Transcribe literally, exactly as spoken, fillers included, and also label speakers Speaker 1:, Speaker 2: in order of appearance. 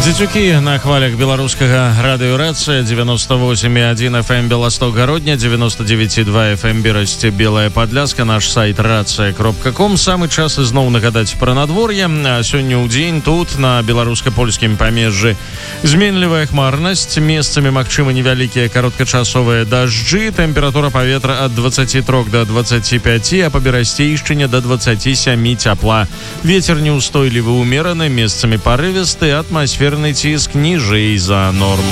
Speaker 1: Дзецюкі на хвалях беларускага радыёрацыя девяносто восемь и один эф эм Белосток Городня, девяносто девять и два эф эм Берасці Белая Падляска, наш сайт рация кропка ком. Самы час ізноў нагадаць пра надвор'е. Сёння ў дзень тут на беларуска-польскім памежжы зменлівая хмарнасць, месцамі магчымы невялікія кароткачасовыя дажджы, тэмпература паветра ад двадцати трёх до двадцати пяти, а па Берасцейшчыне до двадцати семи цяпла. Вецер неўстойлівы умераны, месцамі парывісты, атмасферны ціск ніжэй за норму.